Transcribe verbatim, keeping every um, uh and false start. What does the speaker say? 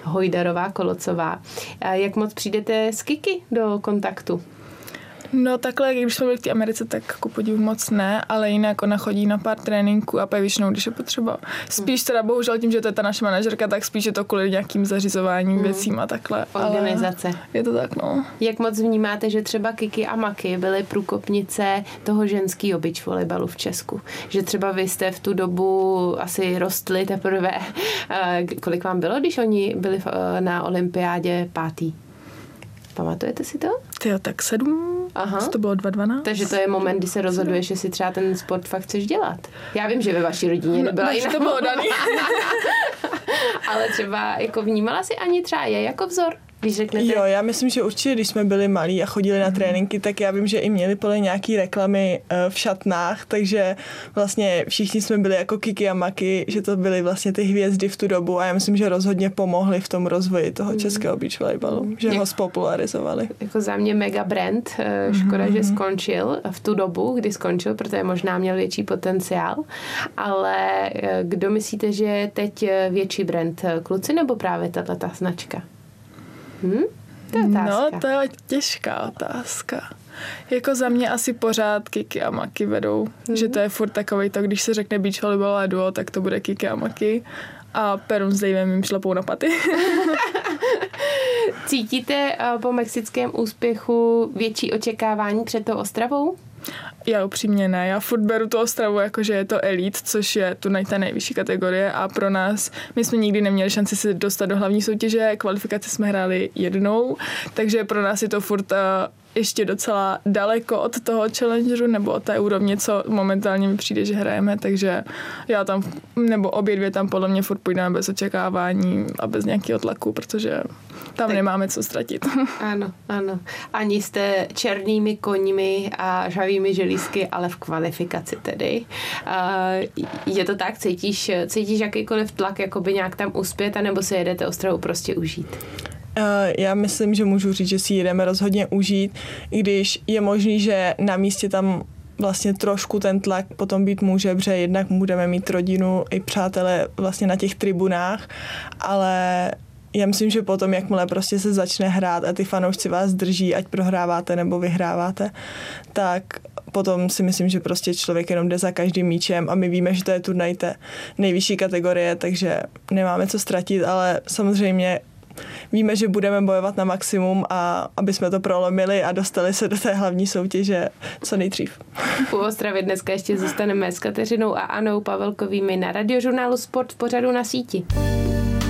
Hojdarová Kolocová. Jak moc přijdete s Kiki do kontaktu? No takhle, když jsme byli v té Americe, tak jako podivu moc ne, ale jinak ona chodí na pár tréninků a většinou, když je potřeba. Spíš teda bohužel tím, že to je ta naše manažerka, tak spíš je to kvůli nějakým zařizováním hmm. věcím a takhle. Organizace. Je to tak, no. Jak moc vnímáte, že třeba Kiki a Maki byly průkopnice toho ženského beach volejbalu v Česku? Že třeba vy jste v tu dobu asi rostli teprve. Kolik vám bylo, když oni byli na olympiádě pátý? Pamatujete si to? Tyjo, tak sedm, Aha. to bylo dva dvanáct. Takže to je moment, kdy se rozhoduješ, jestli třeba ten sport fakt chceš dělat. Já vím, že ve vaší rodině nebyla no, jiná. to bylo daný. Ale třeba jako vnímala si ani třeba je jako vzor? Když řeknete... Jo, já myslím, že určitě, když jsme byli malí a chodili na tréninky, tak já vím, že i měli podle nějaký reklamy uh, v šatnách, takže vlastně všichni jsme byli jako Kiki a Maki, že to byly vlastně ty hvězdy v tu dobu a já myslím, že rozhodně pomohli v tom rozvoji toho českého beach volejbalu, že ho spopularizovali. Jako za mě mega brand, škoda, mm-hmm. že skončil v tu dobu, kdy skončil, protože možná měl větší potenciál, ale kdo myslíte, že je teď větší brand, kluci nebo právě tato značka? Hmm? To je otázka. No, to je těžká otázka. Jako za mě asi pořád Kiki a Maki vedou. Hmm. Že to je furt takovej to, když se řekne beach volleyball a duo, tak to bude Kiki a Maki. A Perun s Davem jim šlapou na paty. Cítíte po mexickém úspěchu větší očekávání před tou Ostravou? Já upřímně ne. Já furt beru tu Ostravu jako, že je to elite, což je tu ta nejvyšší kategorie a pro nás, my jsme nikdy neměli šanci se dostat do hlavní soutěže, kvalifikaci jsme hráli jednou, takže pro nás je to furt uh, ještě docela daleko od toho challengeru nebo od té úrovně, co momentálně mi přijde, že hrajeme, takže já tam, nebo obě dvě tam podle mě furt půjdeme bez očekávání a bez nějakého tlaku, protože tam tak nemáme co ztratit. Ano, ano. Ani jste černými koňmi a žhavými želízky, ale v kvalifikaci tedy. Je to tak? Cítíš, cítíš jakýkoliv tlak, jakoby nějak tam uspět, anebo se jedete Ostravu prostě užít? Já myslím, že můžu říct, že si jedeme rozhodně užít, i když je možný, že na místě tam vlastně trošku ten tlak potom být může, protože jednak budeme mít rodinu i přátelé vlastně na těch tribunách, ale já myslím, že potom, jakmile prostě se začne hrát a ty fanoušci vás drží, ať prohráváte nebo vyhráváte, tak potom si myslím, že prostě člověk jenom jde za každým míčem a my víme, že to je turnaj té nejvyšší kategorie, takže nemáme co ztratit, ale samozřejmě víme, že budeme bojovat na maximum a aby jsme to prolomili a dostali se do té hlavní soutěže co nejdřív. U Ostravy dneska ještě zůstaneme s Kateřinou a Anou Pavelkovými na Radiožurnálu Sport v pořadu Na síti.